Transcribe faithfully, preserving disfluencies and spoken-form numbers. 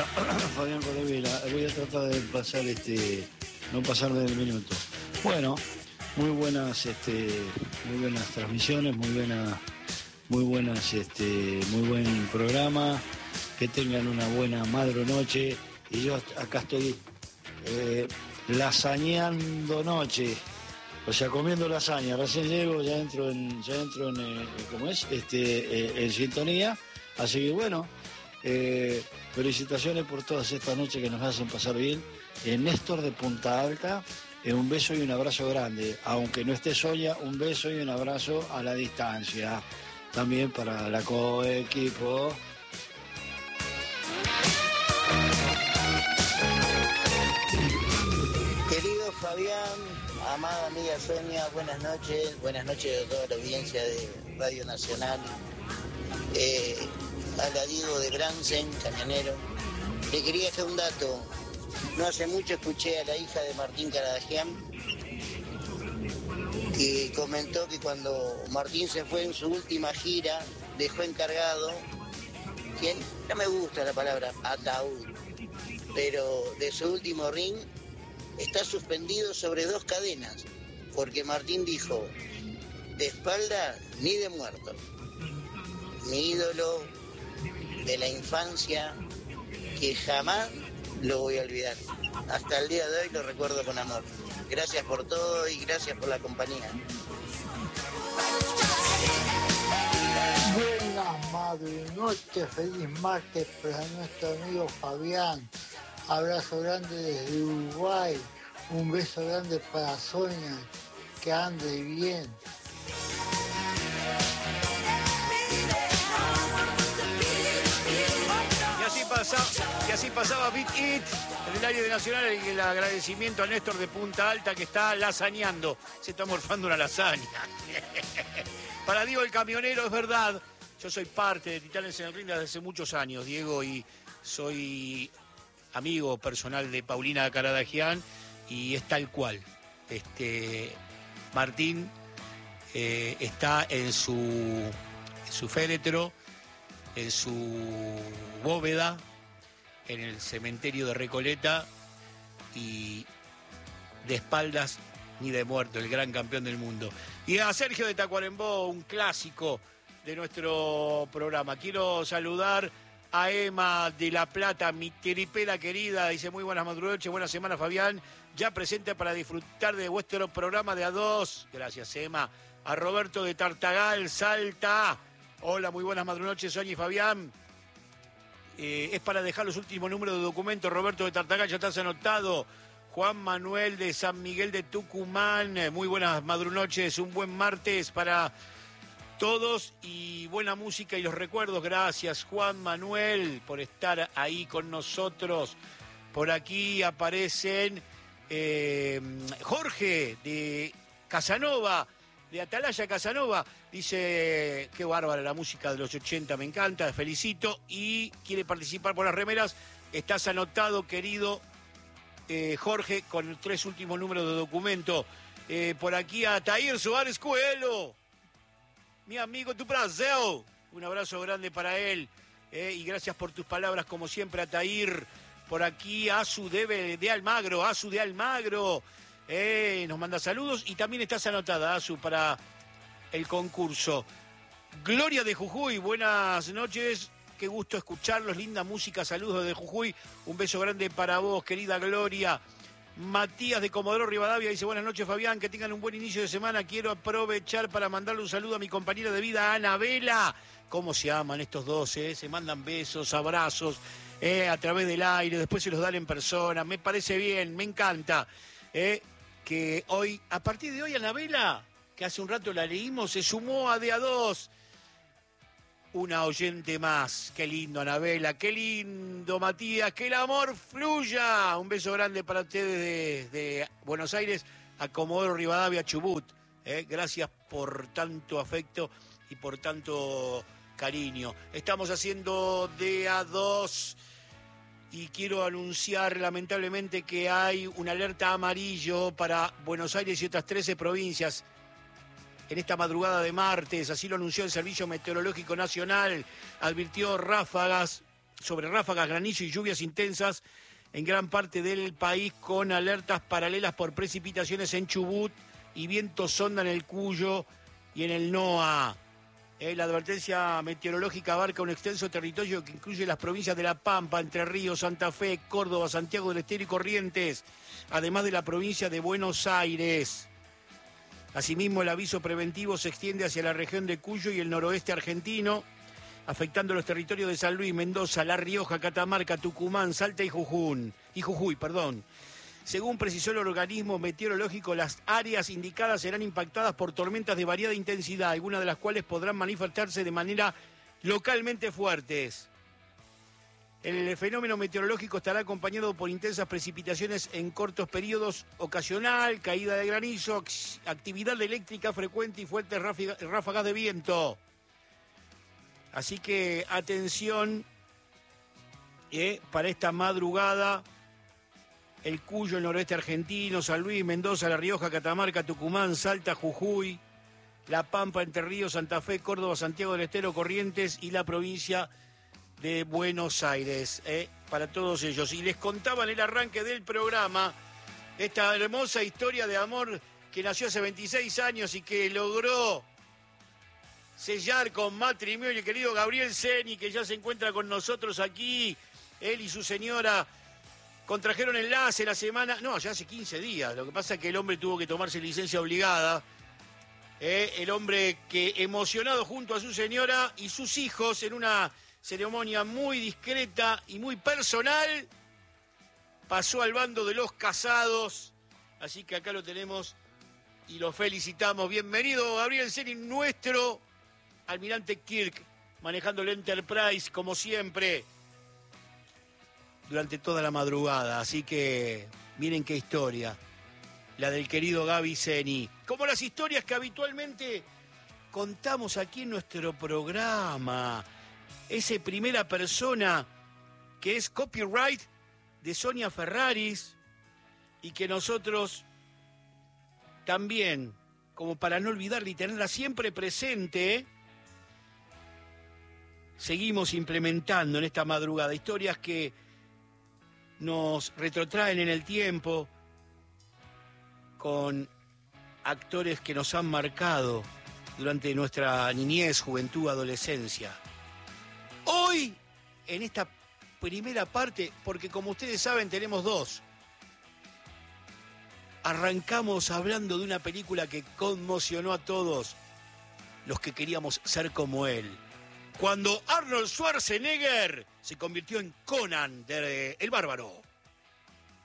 Hola, Fabián Correvila. Voy a tratar de pasar este, no pasar del minuto. Bueno, muy buenas, este, muy buenas transmisiones, muy buenas, muy buenas, este, muy buen programa. Que tengan una buena madre noche. Y yo acá estoy eh, lasañando noche. O sea, comiendo lasaña. Recién llego, ya entro en, ya entro en, eh, ¿cómo es? Este, eh, en sintonía. Así que bueno. Eh, felicitaciones por todas estas noches que nos hacen pasar bien. Eh, Néstor de Punta Alta, eh, un beso y un abrazo grande. Aunque no esté Sonia, un beso y un abrazo a la distancia. También para la coequipo. Querido Fabián, amada amiga Sonia, buenas noches. Buenas noches a toda la audiencia de Radio Nacional. Eh, a Diego de Bransen, camionero. Le quería dejar un dato. No hace mucho escuché a la hija de Martín Caradagian que comentó que cuando Martín se fue en su última gira dejó encargado, que no me gusta la palabra ataúd, pero de su último ring está suspendido sobre dos cadenas, porque Martín dijo, de espalda ni de muerto. Mi ídolo de la infancia, que jamás lo voy a olvidar. Hasta el día de hoy lo recuerdo con amor. Gracias por todo y gracias por la compañía. Buenas madre noches, feliz martes para nuestro amigo Fabián. Abrazo grande desde Uruguay. Un beso grande para Sonia. Que ande bien. Y así pasaba Beat It en el área de Nacional. El agradecimiento a Néstor de Punta Alta que está lasañando. Se está morfando una lasaña. Para Diego el camionero, es verdad. Yo soy parte de Titanes en el Ring desde hace muchos años, Diego, y soy amigo personal de Paulina Caradagian. Y es tal cual. Este, Martín eh, está en su, en su féretro, en su bóveda, en el cementerio de Recoleta, y de espaldas ni de muerto, el gran campeón del mundo. Y a Sergio de Tacuarembó, un clásico de nuestro programa. Quiero saludar a Emma de La Plata, mi teripera querida. Dice, muy buenas madrugoches, buena semana, Fabián. Ya presente para disfrutar de vuestro programa de A dos. Gracias, Emma. A Roberto de Tartagal, Salta. Hola, muy buenas madrugoches, Sonia y Fabián. Eh, es para dejar los últimos números de documento. Roberto de Tartagal, ya estás anotado. Juan Manuel de San Miguel de Tucumán. Eh, muy buenas madrugoches, un buen martes para todos y buena música y los recuerdos. Gracias, Juan Manuel, por estar ahí con nosotros. Por aquí aparecen eh, Jorge de Casanova, de Atalaya Casanova. Dice, qué bárbara la música de los ochenta, me encanta, te felicito. Y quiere participar por las remeras. Estás anotado, querido eh, Jorge, con los tres últimos números de documento. Eh, por aquí a Tair Suárez Coelho, mi amigo, tu Brasil. Un abrazo grande para él. Eh, y gracias por tus palabras, como siempre, a Tair. Por aquí, Azu de, de Almagro, Azu de Almagro. Eh, nos manda saludos. Y también estás anotada, Azu, para el concurso. Gloria de Jujuy, buenas noches. Qué gusto escucharlos. Linda música, saludos de Jujuy. Un beso grande para vos, querida Gloria. Matías de Comodoro Rivadavia dice, buenas noches, Fabián, que tengan un buen inicio de semana. Quiero aprovechar para mandarle un saludo a mi compañera de vida, Anabela. ¿Cómo se aman estos dos? Eh? Se mandan besos, abrazos eh, a través del aire, después se los dan en persona. Me parece bien, me encanta. Eh, que hoy, a partir de hoy, Anabela, que hace un rato la leímos, se sumó a D A dos. Una oyente más. Qué lindo, Anabela. Qué lindo, Matías. Que el amor fluya. Un beso grande para ustedes de, de Buenos Aires a Comodoro Rivadavia, Chubut. ¿eh? Gracias por tanto afecto y por tanto cariño. Estamos haciendo D A dos y quiero anunciar lamentablemente que hay una alerta amarillo para Buenos Aires y otras trece provincias. En esta madrugada de martes, así lo anunció el Servicio Meteorológico Nacional, advirtió ráfagas sobre ráfagas, granizo y lluvias intensas en gran parte del país, con alertas paralelas por precipitaciones en Chubut y viento sonda en el Cuyo y en el N O A. Eh, la advertencia meteorológica abarca un extenso territorio que incluye las provincias de La Pampa, Entre Ríos, Santa Fe, Córdoba, Santiago del Estero y Corrientes, además de la provincia de Buenos Aires. Asimismo, el aviso preventivo se extiende hacia la región de Cuyo y el noroeste argentino, afectando los territorios de San Luis, Mendoza, La Rioja, Catamarca, Tucumán, Salta y Jujuy. Y Jujuy, perdón. Según precisó el organismo meteorológico, las áreas indicadas serán impactadas por tormentas de variada intensidad, algunas de las cuales podrán manifestarse de manera localmente fuertes. El fenómeno meteorológico estará acompañado por intensas precipitaciones en cortos periodos, ocasional, caída de granizo, actividad eléctrica frecuente y fuertes ráfagas de viento. Así que atención eh, para esta madrugada. El Cuyo, el noroeste argentino, San Luis, Mendoza, La Rioja, Catamarca, Tucumán, Salta, Jujuy, La Pampa, Entre Ríos, Santa Fe, Córdoba, Santiago del Estero, Corrientes y la provincia de Buenos Aires, eh, para todos ellos. Y les contaba en el arranque del programa esta hermosa historia de amor que nació hace veintiséis años y que logró sellar con matrimonio el querido Gabriel Ceni, que ya se encuentra con nosotros aquí. Él y su señora contrajeron enlace la semana, no, ya hace quince días. Lo que pasa es que el hombre tuvo que tomarse licencia obligada. Eh, el hombre que, emocionado junto a su señora y sus hijos en una ceremonia muy discreta y muy personal, pasó al bando de los casados. Así que acá lo tenemos y lo felicitamos. Bienvenido, Gabriel Ceni, nuestro almirante Kirk, manejando el Enterprise como siempre durante toda la madrugada. Así que miren qué historia, la del querido Gaby Ceni. Como las historias que habitualmente contamos aquí en nuestro programa. Ese primera persona que es copyright de Sonia Ferraris y que nosotros también, como para no olvidarla y tenerla siempre presente, seguimos implementando en esta madrugada historias que nos retrotraen en el tiempo con actores que nos han marcado durante nuestra niñez, juventud, adolescencia. Hoy, en esta primera parte, porque como ustedes saben tenemos dos, arrancamos hablando de una película que conmocionó a todos los que queríamos ser como él. Cuando Arnold Schwarzenegger se convirtió en Conan de El Bárbaro.